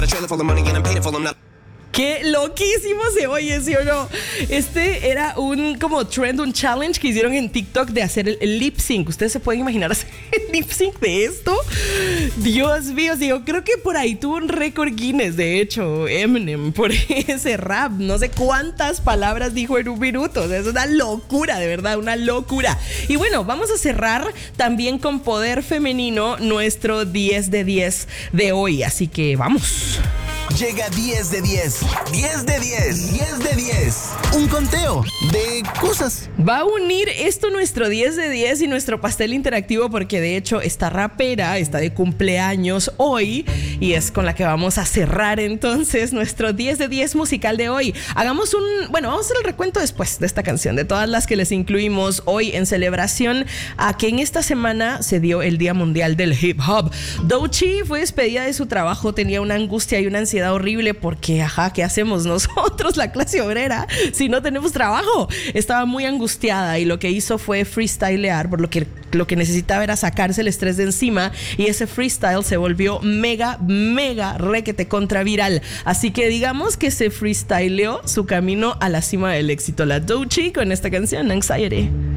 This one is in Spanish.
Qué loquísimo se oye, ¿sí o no? Este era un como trend, un challenge que hicieron en TikTok de hacer el lip sync. ¿Ustedes se pueden imaginar hacer el lip sync de esto? Dios mío, sí, yo creo que por ahí tuvo un récord Guinness, de hecho, Eminem, por ese rap. No sé cuántas palabras dijo en un minuto. O sea, es una locura, de verdad, una locura. Y bueno, vamos a cerrar también con poder femenino nuestro 10 de 10 de hoy. Así que vamos. Llega 10 de 10, 10 de 10, 10 de 10. Un conteo de cosas. Va a unir esto nuestro 10 de 10 y nuestro pastel interactivo porque de hecho esta rapera está de cumpleaños hoy y es con la que vamos a cerrar entonces nuestro 10 de 10 musical de hoy. Vamos a hacer el recuento después de esta canción, de todas las que les incluimos hoy en celebración a que en esta semana se dio el Día Mundial del Hip Hop. Doechii fue despedida de su trabajo, tenía una angustia y una ansiedad horrible porque, ¿qué hacemos nosotros, la clase obrera, si no tenemos trabajo? Estaba muy angustiada y lo que hizo fue freestylear, por lo que necesitaba era sacarse el estrés de encima y ese freestyle se volvió mega requete contra viral. Así que digamos que se freestyleó su camino a la cima del éxito. La Doechii con esta canción, Anxiety.